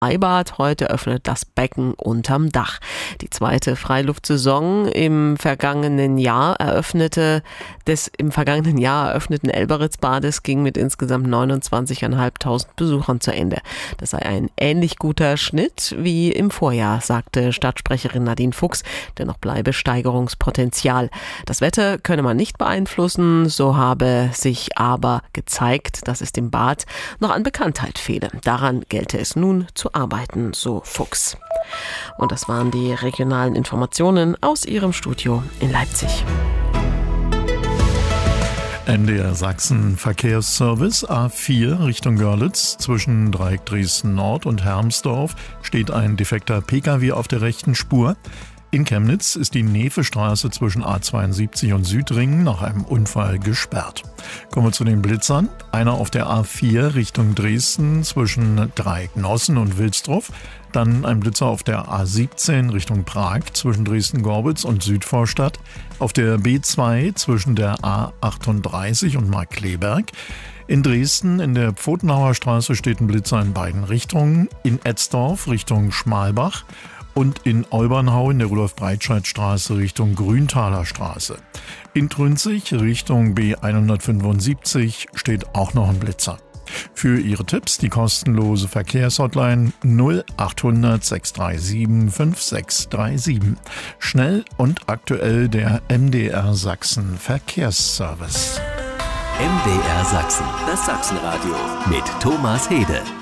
Freibad. Heute öffnet das Becken unterm Dach. Die zweite Freiluftsaison im vergangenen Jahr eröffneten Elberitz-Bades ging mit insgesamt 29.500 Besuchern zu Ende. Das sei ein ähnlich guter Schnitt wie im Vorjahr, sagte Stadtsprecherin Nadine Fuchs. Dennoch bleibe Steigerungspotenzial. Das Wetter könne man nicht beeinflussen, so habe sich aber gezeigt, dass es dem Bad noch an Bekanntheit fehle. Daran gelte es nun zu arbeiten, so Fuchs. Und das waren die regionalen Informationen aus ihrem Studio in Leipzig. MDR Sachsen Verkehrsservice A4 Richtung Görlitz. Zwischen Dreieck Dresden Nord und Hermsdorf steht ein defekter Pkw auf der rechten Spur. In Chemnitz ist die Nevestraße zwischen A72 und Südringen nach einem Unfall gesperrt. Kommen wir zu den Blitzern. Einer auf der A4 Richtung Dresden zwischen Dreieck Nossen und Wilsdruff. Dann ein Blitzer auf der A17 Richtung Prag zwischen Dresden-Gorbitz und Südvorstadt. Auf der B2 zwischen der A38 und Markkleeberg. In Dresden in der Pfotenhauer Straße steht ein Blitzer in beiden Richtungen. In Etzdorf Richtung Schmalbach. Und in Olbernhau in der Rudolf-Breitscheid-Straße Richtung Grüntaler Straße. In Trünzig Richtung B175 steht auch noch ein Blitzer. Für Ihre Tipps die kostenlose Verkehrshotline 0800 637 5637. Schnell und aktuell der MDR Sachsen Verkehrsservice. MDR Sachsen, das Sachsenradio mit Thomas Hede.